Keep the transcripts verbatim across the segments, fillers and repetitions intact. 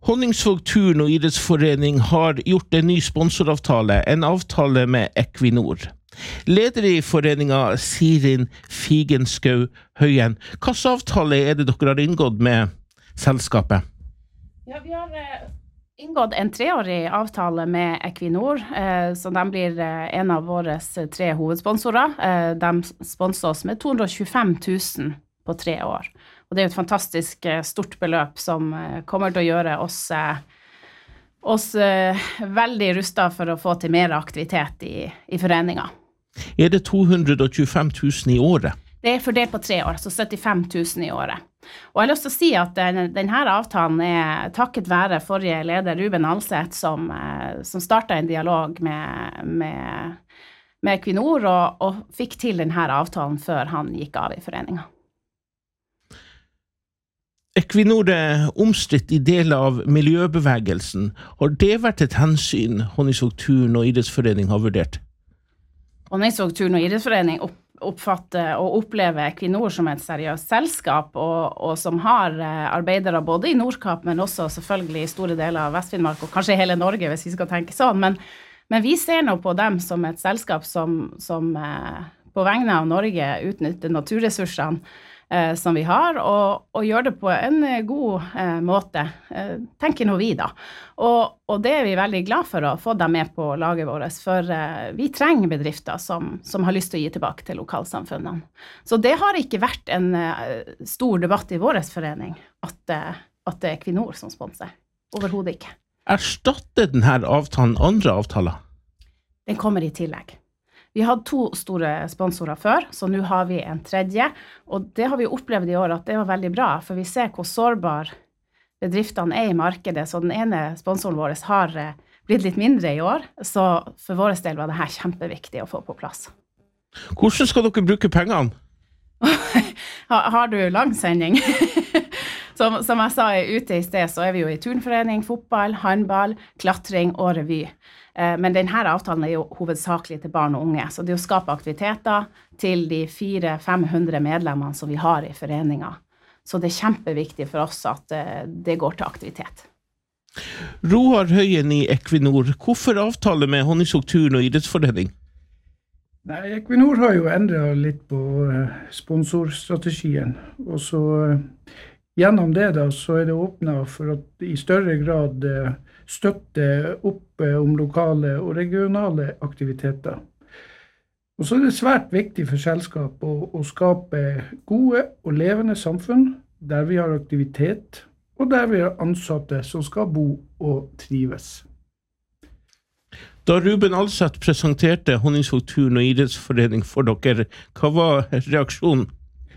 Honningsvåg Turn og idrettsforening har gjort en ny sponsoravtale, en avtale med Equinor. Leder i foreninga Sirin Figenschou Høyen. Hva slags avtale er det dere har inngått med selskapet? Ja, vi har inngått en treårig avtale med Equinor, så de blir en av våre tre hovedsponsorer. De sponser oss med to hundre og tjuefem tusen på tre år. Og det er jo et fantastisk stort beløp som kommer til å gjøre oss, oss veldig rustet for å få til mer aktivitet i, i foreningen. Er det to hundre og tjuefem tusen i året? Det er fordelt på tre år, så syttifem tusen i året. Og jeg har lyst til å si at den, denne avtalen er takket være forrige leder Ruben Alseth, som, som startet en dialog med, med, med Equinor og, og fikk til denne avtalen før han gikk av i foreningen. Equinor er omstridt i deler av miljøbevegelsen. Har det vært et hensyn Honningsvåg Turn og idrettsforening har vurdert? Honningsvåg Turn og idrettsforening opp, oppfatter og opplever Equinor som et seriøst selskap, og, og som har arbeidere både i Nordkapp, men også selvfølgelig i store deler av Vest-Finnmark, og kanskje hele Norge, hvis vi skal tenke sånn. Men, men vi ser nå på dem som et selskap som, som eh, på vegne av Norge utnytter naturressursene Eh, som vi har, og, og gjør det på en god eh, måte, eh, tenker nå vi da. Og, og det er vi veldig glad for å få dem med på laget vårt, for eh, vi trenger bedrifter som, som har lyst til å gi tilbake til lokalsamfunnene. Så det har ikke vært en eh, stor debatt i vår forening, at, eh, at det er Equinor som sponser. Overhodet ikke. Erstatter denne avtalen andre avtaler? Den kommer i tillegg. Vi hadde to store sponsorer før, så nå har vi en tredje, og det har vi opplevd i år at det var veldig bra, for vi ser hvor sårbar bedriftene er i markedet, så den ene sponsoren vår har blitt litt mindre i år, så for vår del var det her kjempeviktig å få på plass. Hvordan skal dere bruke pengene? Har du lang sending? som, som jeg sa ute i sted, så er vi jo i turnforening, fotball, håndball, klatring og revy. Men denne avtalen er jo hovedsakelig til barn og unge, så det er å skape aktiviteter til de fire til fem hundre medlemmene som vi har i foreningen. Så det er kjempeviktig for oss at det går til aktivitet. Roar Høyen i Equinor, hvorfor avtale med Honningsvåg Turn og idrettsforening? Nei, Equinor har jo endret litt på sponsorstrategien, og så gjennom det da, så er det åpnet for at i større grad støtte opp om lokale og regionale aktiviteter. Og så er det svært viktig for selskap å, å skape gode og levende samfunn der vi har aktivitet og der vi har ansatte som skal bo og trives. Da Ruben Alseth presenterte Honningsvåg Turn og idrettsforening for dere, hva var reaksjonen?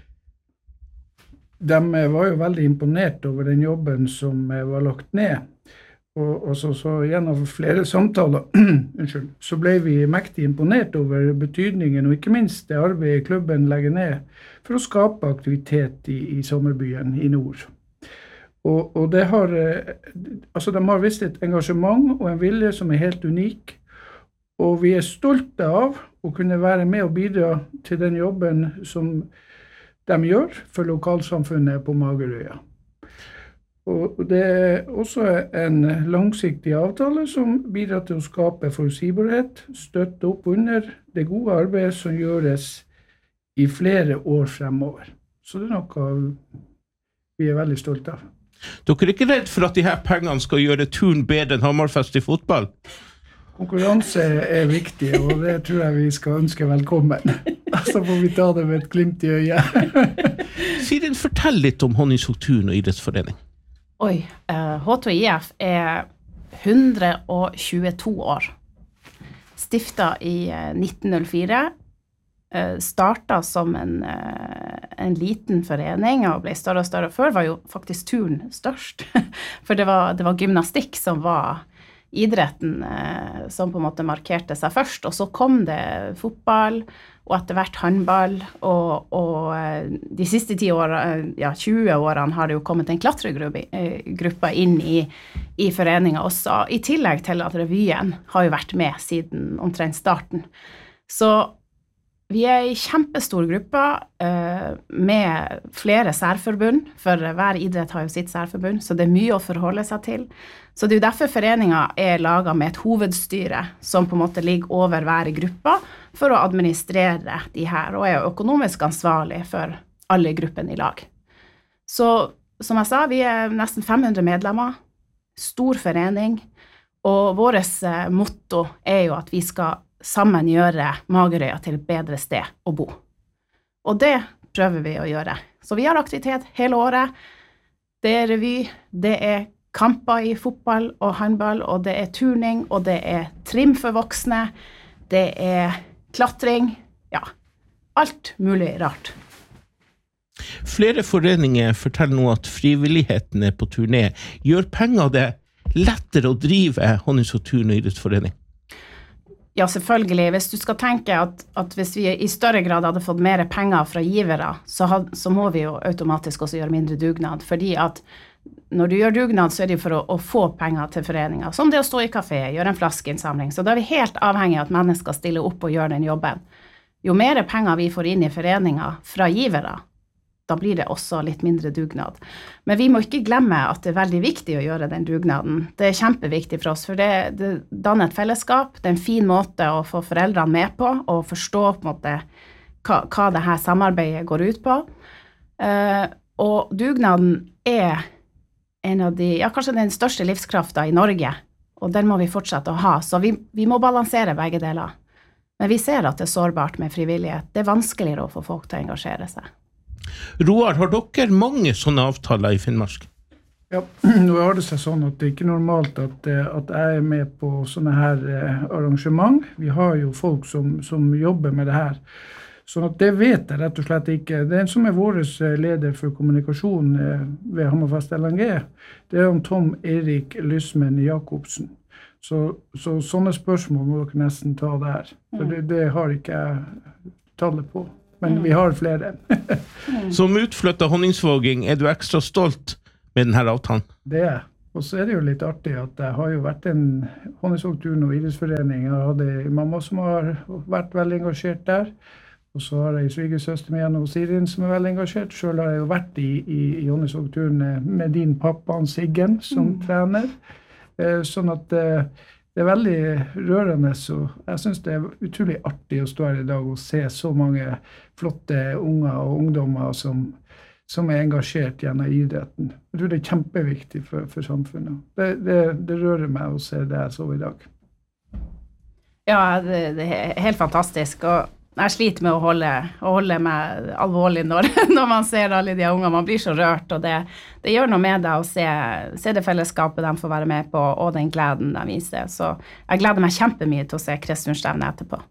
De var jo veldig imponert over den jobben som var lagt ned. Og, og så, så gjennom flere samtaler unnskyld, så ble vi mektig imponert over betydningen, og ikke minst det arbeidet klubben legger ned for å skape aktivitet i, i sommerbyen i nord. Og, og det har, altså de har vist et engasjement og en vilje som er helt unik, og vi er stolte av å kunne være med og bidra til den jobben som de gjør for lokalsamfunnet på Magerøya. Og det er også en langsiktig avtale som bidrar til å skape forutsigbarhet, støtte opp under det gode arbeidet som gjøres i flere år fremover. Så det er noe vi er veldig stolte av. Dere er ikke redd for at de her pengene skal gjøre turn bedre enn Hammerfest i fotball? Konkurranse er viktig, og det tror jeg vi skal ønske velkommen. Så får vi ta det med et glimt i øyet. Sirin, fortell litt om Honningsvåg Turn og idrettsforening. Oi, H to I F er hundre og tjueto år. Stiftet i nitten null fire, startet som en, en liten forening og ble større og større. Før var jo faktisk turn størst, for det var, det var gymnastikk som var idretten som på en måte markerte seg først, og så kom det fotball, og etter hvert håndball, og, og de siste ti årene, ja, tjue årene har det jo kommet en klatregruppe inn i, i foreningen også, i tillegg til at revyen har jo vært med siden omtrent starten. Så Vi er en kjempestor gruppe eh, med flere særforbund, for hver idrett har jo sitt særforbund, så det er mye å forholde seg til. Så det er jo derfor foreningen er laget med et hovedstyre, som på en måte ligger over hver gruppe, for å administrere de her, og er økonomisk ansvarlig for alle gruppene i lag. Så som jeg sa, vi er nesten fem hundre medlemmer, stor forening, og vårt eh, motto er jo at vi skal sammen gjøre Magerøya til et bedre sted å bo. Og det prøver vi å gjøre. Så vi har aktivitet hele året. Det er revy, det er kamper i fotball og håndball, og det er turning, og det er trim for voksne, det er klatring, ja, alt mulig rart. Flere foreninger forteller nå at frivilligheten er på turné. Gjør penger det lettere å drive Honnings- og turn- og idrettsforening? Ja, selvfølgelig. Hvis du skal tenke at, at hvis vi i større grad hadde fått mer penger fra givere, så, had, så må vi jo automatisk også gjøre mindre dugnad, fordi at når du gjør dugnad, så er det jo for å, å få penger til foreninger, som det å stå i kafé, gjøre en flaskeinnsamling. Så da er vi helt avhengig av at mennesker stiller opp og gjør den jobben. Jo mer penger vi får inn i foreninger fra givere, da blir det også litt mindre dugnad. Men vi må ikke glemme at det er veldig viktig å gjøre den dugnaden. Det er kjempeviktig for oss, for det, det danner et fellesskap. Det er en fin måte å få foreldrene med på, og forstå på en måte hva, hva det her samarbeidet går ut på. Uh, og dugnaden er en av de, ja, kanskje den største livskraften i Norge, og den må vi fortsette å ha. Så vi, vi må balansere begge deler. Men vi ser at det er sårbart med frivillighet. Det er vanskeligere å få folk til å engasjere seg. Roar, har dere mange sånne avtaler i Finnmark? Ja, nå har det seg sånn at det ikke er normalt at, at jeg er med på sånne her arrangement. Vi har jo folk som, som jobber med det her. Så at det vet jeg rett og slett ikke. Det er en som er vår leder for kommunikasjon ved Hammerfest L N G. Det er om Tom Erik Lysmen Jakobsen. Så, så sånne spørsmål må dere nesten ta der. For det, det har ikke jeg tallet på. Men vi har flere. Som utflyttet honningsvåging, er du ekstra stolt med denne avtalen? Det er. Og så er det jo litt artig at jeg har jo vært en Honningsvåg-turn- og idrettsforening. Jeg hadde en mamma som har vært veldig engasjert der. Og så har jeg en svigersøster med henne og Sirin som er veldig engasjert. Selv har jeg jo vært i, i, i Honningsvåg-turn med din pappa, Siggen, som mm. trener. Eh, sånn at eh, det er veldig rørende, så jeg synes det er utrolig artig å stå her i dag og se så mange flotte unger og ungdommer som, som er engasjert gjennom idretten. Jeg tror det er kjempeviktig for, for samfunnet. Det, det, det rører meg å se det jeg så i dag. Ja, det, det er helt fantastisk, og jeg sliter med å holde, å holde meg alvorlig når, når man ser alle de unge. Man blir så rørt, og det, det gjør noe med deg å se, se det fellesskapet de får være med på, og den gleden de viser. Så jeg gleder meg kjempemye til å se Kristianstevnet etterpå.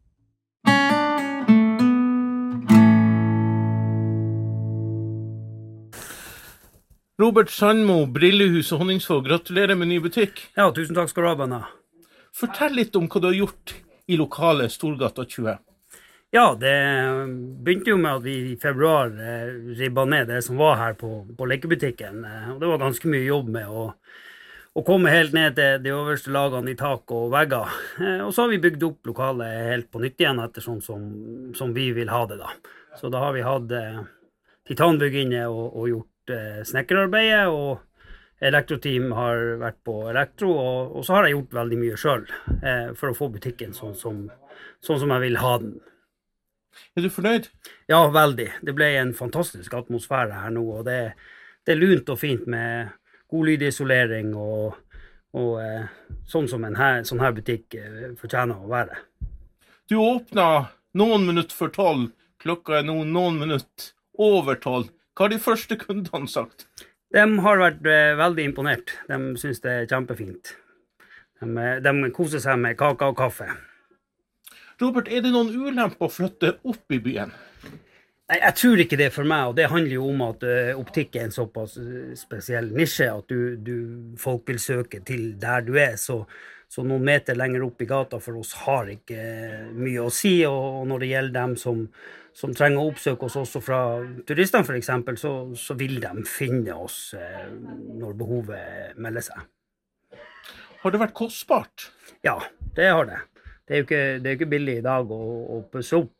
Robert Sandmo, Brillehus og Honningsvåg, gratulerer med ny butikk. Ja, tusen takk skal du ha, Banna. Fortell litt om hva du har gjort i lokalet Storgata tjue. Ja, det begynte jo med at vi i februar eh, ribbet ned det som var her på, på lekebutikken. Eh, og det var ganske mye jobb med å, å komme helt ned til de øverste lagene i tak og vegger. Eh, og så har vi bygd opp lokalet helt på nytt igjen etter sånn som, som vi vil ha det da. Så da har vi hatt eh, titanbygg inne og, og gjort eh, snekkerarbeidet, og elektroteam har vært på elektro, og, og så har jeg gjort veldig mye selv eh, for å få butikken sånn som, sånn som jeg vil ha den. Er du fornøyd? Ja, veldig. Det ble en fantastisk atmosfære her nå, og det, det er lunt og fint med god lydisolering og, og eh, sånn som en her, sånn her butikk eh, fortjener å være. Du åpnet noen minutter for tolv, klokka er nå noen minutter over tolv. Hva har de første kundene sagt? De har vært eh, veldig imponert. De synes det er kjempefint. De, de koser seg med kaka og kaffe. Robert, er det noen ulemper å flytte opp i byen? Nei, jeg tror ikke det for meg, og det handler jo om at uh, optikk er en såpass uh, spesiell nisje, at du, du, folk vil søke til der du er, så, så noen meter lenger opp i gata for oss har ikke uh, mye å si, og, og når det gjelder dem som, som trenger å oppsøke oss også fra turistene for eksempel, så, så vil de finne oss uh, når behovet melder seg. Har det vært kostbart? Ja, det har det. Det er jo ikke, det er ikke billig i dag å, å pusse opp.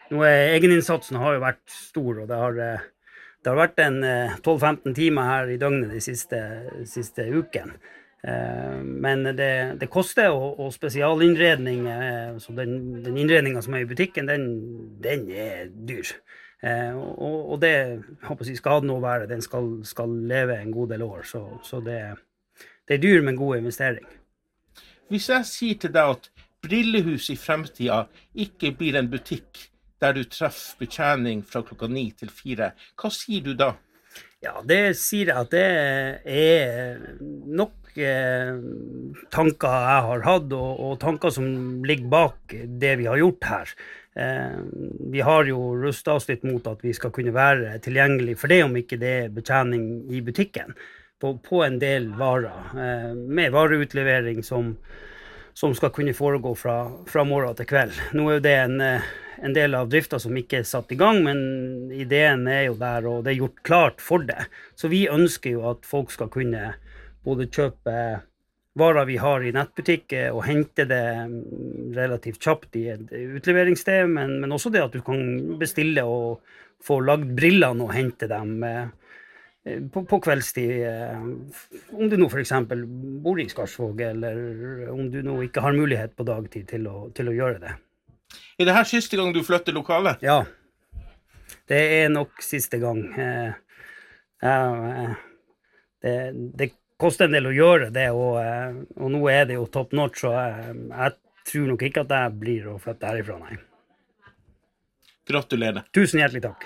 Nå er egeninnsatsen har jo vært stor, og det har, det har vært en tolv til femten timer her i døgnet de siste, siste uken. Men det, det koster, og, og spesialinnredning, så den, den innredningen som er i butikken, den, den er dyr. Og, og det håper jeg skal nå være, den skal, skal leve en god del år, så, så det, det er dyr, men god investering. Hvis jeg sier til deg at Brillehus i fremtiden ikke blir en butikk der du treffer betjening fra klokka ni til fire, hva sier du da? Ja, det sier jeg at det er nok eh, tanker jeg har hatt, og, og tanker som ligger bak det vi har gjort her. Eh, vi har jo rustet oss litt mot at vi skal kunne være tilgjengelig for det, om ikke det er betjening i butikken, på, på en del varer, eh, med vareutlevering som som skal kunne foregå fra, fra morgen til kveld. Nå er det en, en del av driften som ikke er satt i gang, men ideen er jo der, og det er gjort klart for det. Så vi ønsker jo at folk skal kunne både kjøpe varer vi har i nettbutikker, og hente det relativt kjapt i et utleveringssted, men, men også det at du kan bestille og få lagd brillene og hente dem På, på kveldstid, om du nå for eksempel bor i Skarsvåg, eller om du nå ikke har mulighet på dagtid til å, til å gjøre det. Er det her siste gang du flytter lokalet? Ja, det er nok siste gang. Eh, eh, det, det koster en del å gjøre det, og, og nå er det jo top notch, så jeg, jeg tror nok ikke at jeg blir å flytte herifra, nei. Gratulerer. Tusen hjertelig takk.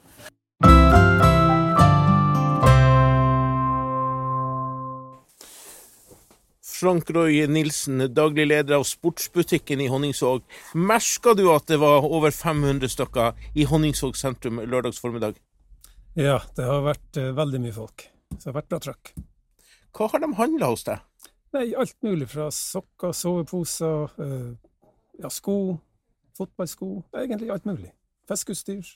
Frank Roy Nilsen, daglig leder av sportsbutikken i Honningsvåg. Merket du at det var over fem hundre stykker i Honningsvåg sentrum lørdags formiddag? Ja, det har vært uh, veldig mye folk. Så det har vært bra trøkk. Hva har de handlet hos deg? Nei, alt mulig fra sokker, soveposer, uh, ja, sko, fotballsko, egentlig alt mulig. Fiskeutstyr.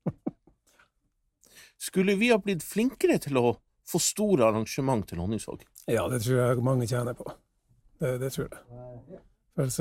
Skulle vi ha blitt flinkere til å få store arrangement til Honningsvåg? Ja, det tror jeg mange tjener på. Det, det tror jeg.